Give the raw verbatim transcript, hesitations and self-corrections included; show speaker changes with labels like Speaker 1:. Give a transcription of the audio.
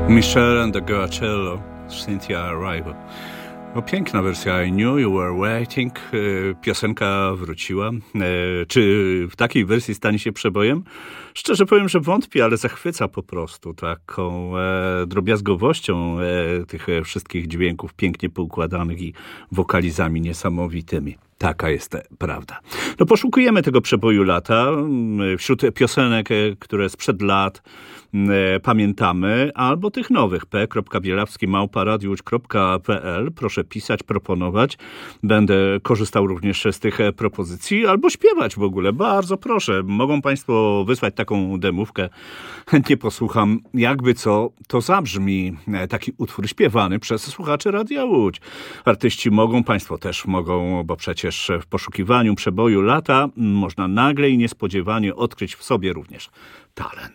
Speaker 1: Michelle and the Gioaccello, Cynthia Arrival. No, piękna wersja I Knew You Were Waiting. Piosenka wróciła. Czy w takiej wersji stanie się przebojem? Szczerze powiem, że wątpię, ale zachwyca po prostu taką e, drobiazgowością e, tych wszystkich dźwięków pięknie poukładanych i wokalizami niesamowitymi. Taka jest prawda. No poszukujemy tego przeboju lata wśród piosenek, które sprzed lat e, pamiętamy, albo tych nowych. p kropka bielawski małpa radiowódź kropka p l. Proszę pisać, proponować. Będę korzystał również z tych propozycji, albo śpiewać w ogóle. Bardzo proszę. Mogą państwo wysłać taką demówkę. Chętnie posłucham, jakby co to zabrzmi. Taki utwór śpiewany przez słuchaczy Radia Łódź. Artyści mogą, państwo też mogą, bo przecież w poszukiwaniu przeboju lata można nagle i niespodziewanie odkryć w sobie również talent.